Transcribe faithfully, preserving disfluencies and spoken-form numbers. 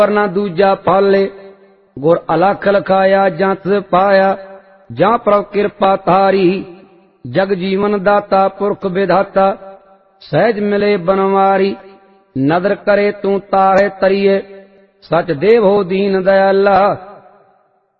पर ना दूजा पाले। गुर अलख लखाया जंत पाया, जां प्रभ कृपा तारी। जग जीवन दाता पुरख विधाता, सहज मिले बनवारी। नदर करे तू तारे तरिए, सच देव हो दीन दयाला।